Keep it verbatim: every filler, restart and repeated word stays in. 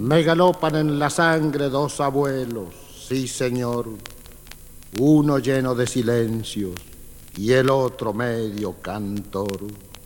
Me galopan en la sangre dos abuelos, sí señor, uno lleno de silencios y el otro medio cantor.